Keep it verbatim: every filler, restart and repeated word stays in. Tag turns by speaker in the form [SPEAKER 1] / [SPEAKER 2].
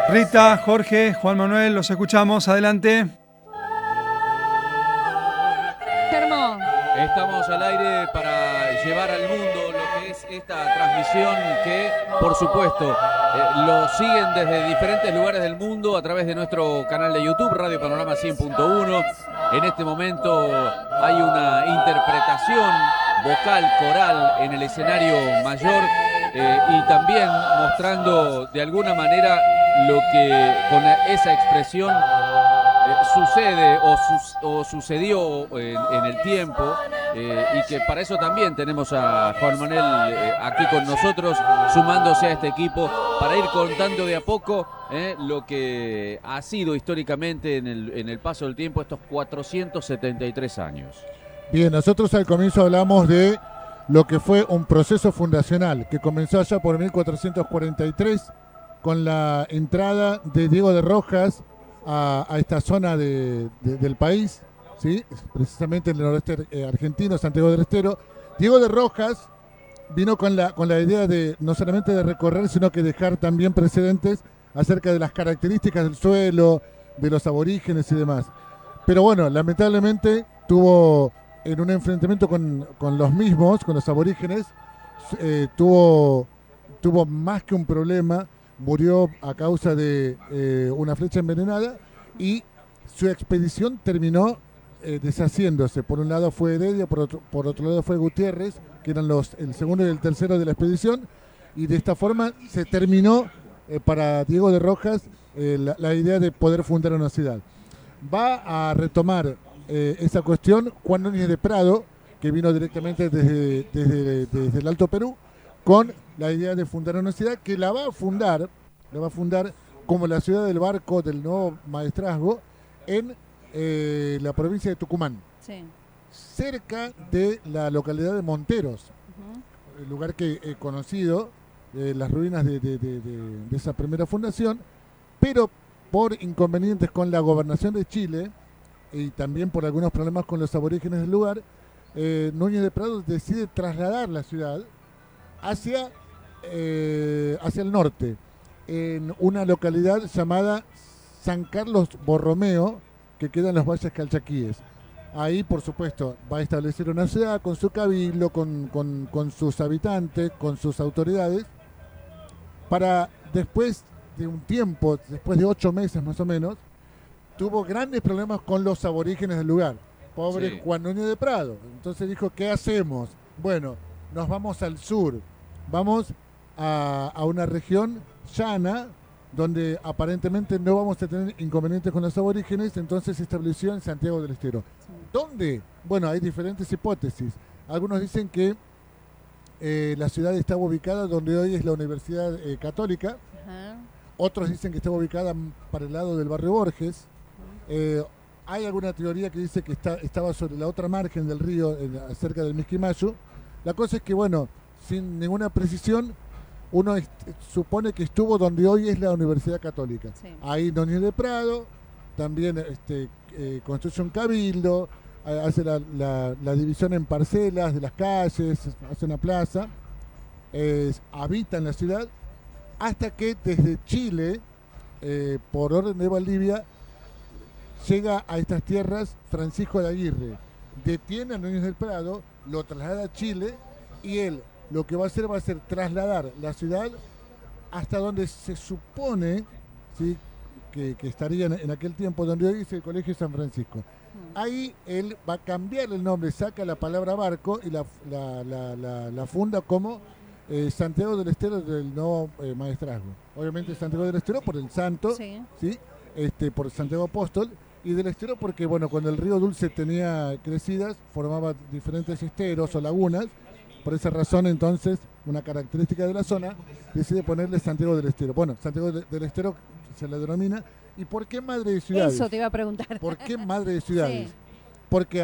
[SPEAKER 1] Rita, Jorge, Juan Manuel, los escuchamos. Adelante.
[SPEAKER 2] Germán.
[SPEAKER 3] Estamos al aire para llevar al mundo lo que es esta transmisión que, por supuesto, eh, lo siguen desde diferentes lugares del mundo a través de nuestro canal de YouTube, Radio Panorama cien punto uno. En este momento hay una interpretación vocal, coral en el escenario mayor eh, y también mostrando de alguna manera lo que con esa expresión eh, sucede o, su, o sucedió en, en el tiempo eh, y que para eso también tenemos a Juan Manuel eh, aquí con nosotros sumándose a este equipo para ir contando de a poco eh, lo que ha sido históricamente en el, en el paso del tiempo estos cuatrocientos setenta y tres años.
[SPEAKER 4] Bien, nosotros al comienzo hablamos de lo que fue un proceso fundacional que comenzó allá por mil cuatrocientos cuarenta y tres con la entrada de Diego de Rojas a, a esta zona de, de, del país, ¿sí? Precisamente en el noroeste eh, argentino, Santiago del Estero. Diego de Rojas vino con la, con la idea de no solamente de recorrer, sino que dejar también precedentes acerca de las características del suelo, de los aborígenes y demás. Pero bueno, lamentablemente tuvo, en un enfrentamiento con, con los mismos, con los aborígenes, eh, tuvo, tuvo más que un problema, murió a causa de eh, una flecha envenenada y su expedición terminó eh, deshaciéndose. Por un lado fue Heredia, por otro, por otro lado fue Gutiérrez, que eran los, el segundo y el tercero de la expedición, y de esta forma se terminó eh, para Diego de Rojas eh, la, la idea de poder fundar una ciudad. Va a retomar eh, esa cuestión Juan Núñez de Prado, que vino directamente desde, desde, desde el Alto Perú, con la idea de fundar una ciudad que la va a fundar, la va a fundar como la ciudad del barco del nuevo maestrazgo en eh, la provincia de Tucumán,
[SPEAKER 2] Sí.
[SPEAKER 4] cerca de la localidad de Monteros, uh-huh. el lugar que he conocido, eh, las ruinas de, de, de, de, de esa primera fundación, pero por inconvenientes con la gobernación de Chile y también por algunos problemas con los aborígenes del lugar, eh, Núñez de Prado decide trasladar la ciudad hacia, eh, hacia el norte, en una localidad llamada San Carlos Borromeo, que queda en los valles calchaquíes. Ahí, por supuesto, va a establecer una ciudad con su cabildo, con, con, con sus habitantes, con sus autoridades, para después de un tiempo, después de ocho meses más o menos, tuvo grandes problemas con los aborígenes del lugar. Pobre sí. Juan Núñez de Prado. Entonces dijo, ¿qué hacemos? Bueno, nos vamos al sur, vamos a, a una región llana, donde aparentemente no vamos a tener inconvenientes con los aborígenes, entonces se estableció en Santiago del Estero. Sí. ¿Dónde? Bueno, hay diferentes hipótesis. Algunos dicen que eh, la ciudad estaba ubicada donde hoy es la Universidad eh, Católica, uh-huh. Otros dicen que estaba ubicada para el lado del barrio Borges, uh-huh. eh, hay alguna teoría que dice que está, estaba sobre la otra margen del río, eh, cerca del Misquimayo. La cosa es que, bueno, sin ninguna precisión, uno est- supone que estuvo donde hoy es la Universidad Católica. Sí. Ahí Núñez de Prado también este, eh, construye un cabildo, eh, hace la, la, la división en parcelas de las calles, hace una plaza, eh, habita en la ciudad, hasta que desde Chile, eh, por orden de Valdivia, llega a estas tierras Francisco de Aguirre, detiene a Núñez del Prado, lo traslada a Chile y él lo que va a hacer va a ser trasladar la ciudad hasta donde se supone, ¿sí?, que, que estaría en, en aquel tiempo, donde hoy es el Colegio San Francisco. Ahí él va a cambiar el nombre, saca la palabra barco y la, la, la, la, la funda como eh, Santiago del Estero del nuevo eh, maestrazgo. Obviamente Santiago del Estero por el santo, sí. ¿sí? Este, por Santiago Apóstol, y del estero porque, bueno, cuando el río Dulce tenía crecidas, formaba diferentes esteros o lagunas. Por esa razón, entonces, una característica de la zona, decide ponerle Santiago del Estero. Bueno, Santiago del Estero se le denomina. ¿Y por qué Madre de Ciudades?
[SPEAKER 2] Eso te iba a preguntar.
[SPEAKER 4] ¿Por qué Madre de Ciudades?
[SPEAKER 2] Sí.
[SPEAKER 4] Porque